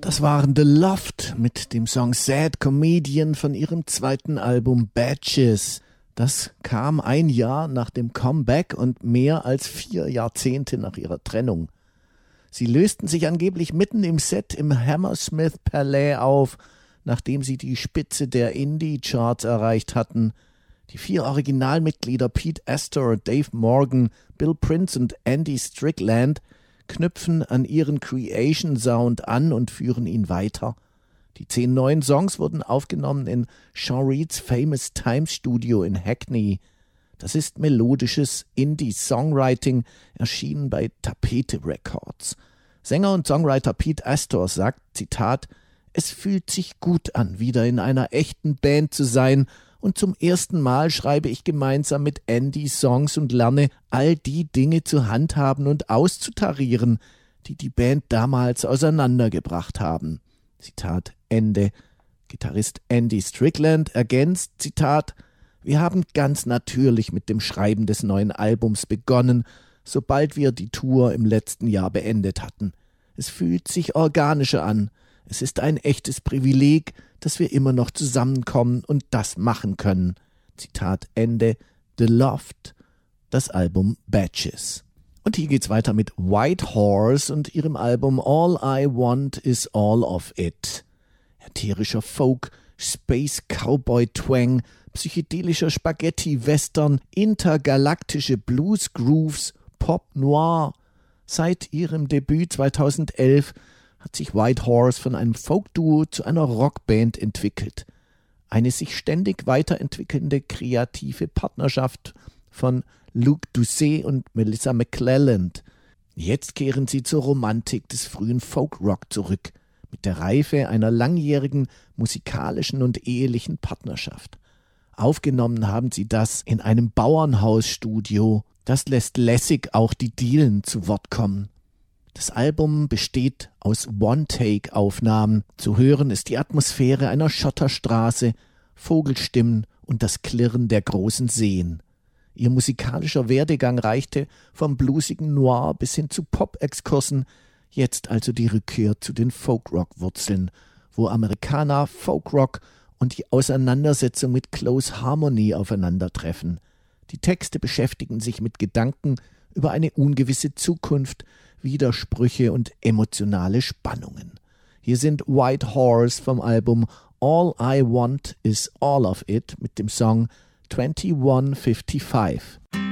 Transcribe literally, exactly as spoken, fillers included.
Das waren The Loft mit dem Song Sad Comedian von ihrem zweiten Album Badges. Das kam ein Jahr nach dem Comeback und mehr als vier Jahrzehnte nach ihrer Trennung. Sie lösten sich angeblich mitten im Set im Hammersmith Palais auf, nachdem sie die Spitze der Indie-Charts erreicht hatten. Die vier Originalmitglieder Pete Astor, Dave Morgan, Bill Prince und Andy Strickland knüpfen an ihren Creation-Sound an und führen ihn weiter. Die zehn neuen Songs wurden aufgenommen in Sean Reeds Famous Times Studio in Hackney. Das ist melodisches Indie-Songwriting, erschienen bei Tapete Records. Sänger und Songwriter Pete Astor sagt, Zitat, »Es fühlt sich gut an, wieder in einer echten Band zu sein, und zum ersten Mal schreibe ich gemeinsam mit Andy Songs und lerne, all die Dinge zu handhaben und auszutarieren, die die Band damals auseinandergebracht haben.« Zitat Ende. Gitarrist Andy Strickland ergänzt, Zitat, »Wir haben ganz natürlich mit dem Schreiben des neuen Albums begonnen, sobald wir die Tour im letzten Jahr beendet hatten. Es fühlt sich organischer an. Es ist ein echtes Privileg, dass wir immer noch zusammenkommen und das machen können.« Zitat Ende. The Loft, das Album Badges. Und hier geht's weiter mit White Horse und ihrem Album All I Want Is All of It. Ätherischer Folk, Space Cowboy Twang, psychedelischer Spaghetti-Western, intergalaktische Blues-Grooves, Pop Noir. Seit ihrem Debüt zweitausendelf hat sich White Horse von einem Folk-Duo zu einer Rockband entwickelt. Eine sich ständig weiterentwickelnde kreative Partnerschaft von Luke Doucet und Melissa McClelland. Jetzt kehren sie zur Romantik des frühen Folk-Rock zurück, mit der Reife einer langjährigen musikalischen und ehelichen Partnerschaft. Aufgenommen haben sie das in einem Bauernhausstudio. Das lässt lässig auch die Dielen zu Wort kommen. Das Album besteht aus One-Take-Aufnahmen. Zu hören ist die Atmosphäre einer Schotterstraße, Vogelstimmen und das Klirren der großen Seen. Ihr musikalischer Werdegang reichte vom bluesigen Noir bis hin zu Pop-Exkursen, jetzt also die Rückkehr zu den Folk-Rock-Wurzeln, wo Americana, Folk-Rock und die Auseinandersetzung mit Close Harmony aufeinandertreffen. Die Texte beschäftigen sich mit Gedanken über eine ungewisse Zukunft, Widersprüche und emotionale Spannungen. Hier sind White Horse vom Album All I Want Is All of It mit dem Song twenty-one fifty-five.